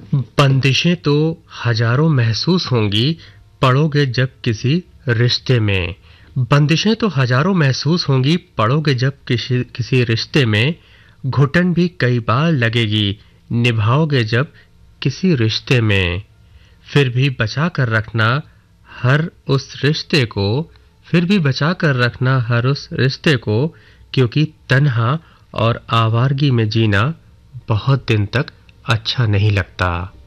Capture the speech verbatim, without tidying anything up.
बंदिशें तो हजारों महसूस होंगी पड़ोगे जब किसी रिश्ते में। बंदिशें तो हजारों महसूस होंगी पड़ोगे जब किसी किसी रिश्ते में। घुटन भी कई बार लगेगी निभाओगे जब किसी रिश्ते में। फिर भी बचा कर रखना हर उस रिश्ते को। फिर भी बचा कर रखना हर उस रिश्ते को, क्योंकि तन्हा और आवारगी में जीना बहुत दिन तक अच्छा नहीं लगता।